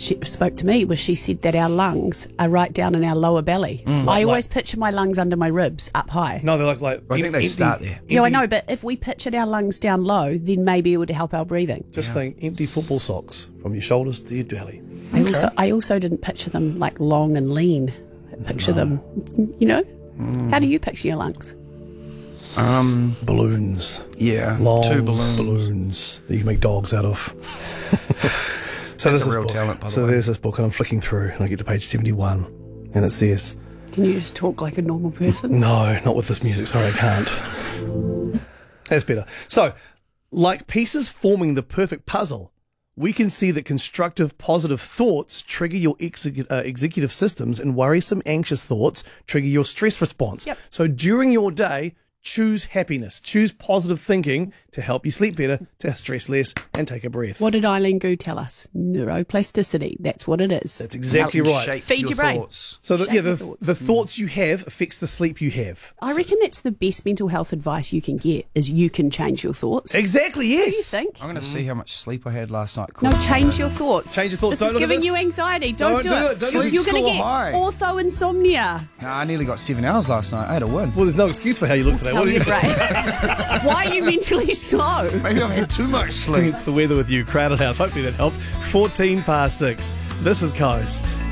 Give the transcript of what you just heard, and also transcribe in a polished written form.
she spoke to me was she said that our lungs are right down in our lower belly. I always picture my lungs under my ribs up high. No, they're like I think they start there. Yeah, I know, but if we pictured our lungs down low, then maybe it would help our breathing. Just think empty football socks from your shoulders to your belly. I also didn't picture them like long and lean. I picture them, How do you picture your lungs? Balloons. Yeah, Long 2 balloons. balloons that you can make dogs out of. So That's there's a this real book. talent, by the So way. there's this book, and I'm flicking through, and I get to page 71, and it says, Can you just talk like a normal person? no, not with this music, sorry, I can't. That's better. So, like pieces forming the perfect puzzle, we can see that constructive, positive thoughts trigger your executive systems, and worrisome, anxious thoughts trigger your stress response. Yep. So during your day, choose happiness, choose positive thinking to help you sleep better, to stress less, and take a breath. What did Eileen Gu tell us? Neuroplasticity. That's what it is. That's exactly right. Shape Feed your brain. thoughts. So Shape your thoughts. the thoughts you have affects the sleep you have. I reckon that's the best mental health advice you can get, is you can change your thoughts. Exactly, yes. What do you think? I'm going to see how much sleep I had last night. No, change your thoughts. Change your thoughts. This Don't is look at giving this. you anxiety. Don't do it. Don't Sleep You're going to score get high. ortho insomnia. Nah, I nearly got 7 hours last night. I had a win. Well, there's no excuse for how you look today. Tell What do your you brain. Why are you mentally slow? Maybe I've had too much sleep. It's the weather with you, Crowded House. Hopefully that helped. 14 past 6. This is Coast.